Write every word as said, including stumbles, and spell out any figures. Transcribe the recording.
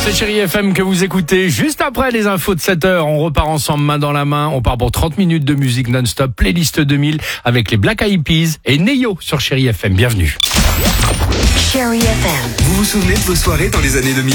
C'est Chérie F M que vous écoutez. Juste après les infos de sept heures, on repart ensemble main dans la main. On part pour trente minutes de musique non-stop, playlist deux mille avec les Black Eyed Peas et Neyo sur Chérie F M. Bienvenue. Chérie F M. Vous vous souvenez de vos soirées dans les années deux mille ?